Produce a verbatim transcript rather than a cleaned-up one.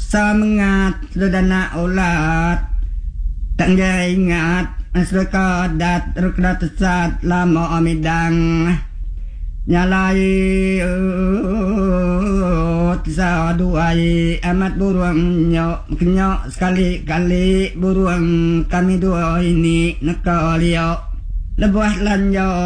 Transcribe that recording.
Semangat ludana ulat tanggay ingat asrakadat rukdat sat lama amidang nyalai ut sa duai amat buruang nyok kenyok sekali-kali buruang kami dua ini nakalio lebuah lanjau